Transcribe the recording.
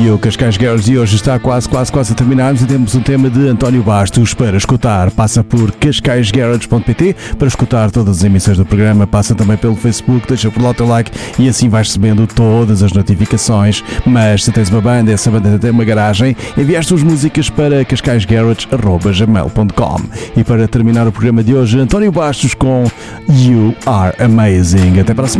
E o Cascais Girls de hoje está quase a terminarmos e temos um tema de António Bastos para escutar. Passa por cascaisgarage.pt para escutar todas as emissões do programa, passa também pelo Facebook, deixa por lá o teu like e assim vais recebendo todas as notificações. Mas se tens uma banda, essa banda tem uma garagem, envia as tuas músicas para cascaisgarage.gmail.com. E para terminar o programa de hoje, António Bastos com You Are Amazing. Até para a semana.